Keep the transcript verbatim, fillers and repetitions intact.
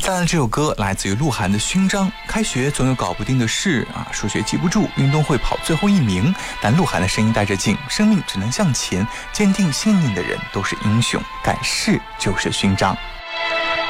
再来这首歌来自于鹿晗的《勋章》。开学总有搞不定的事啊，数学记不住，运动会跑最后一名，但鹿晗的声音带着劲，生命只能向前，坚定信念的人都是英雄，敢试就是勋章。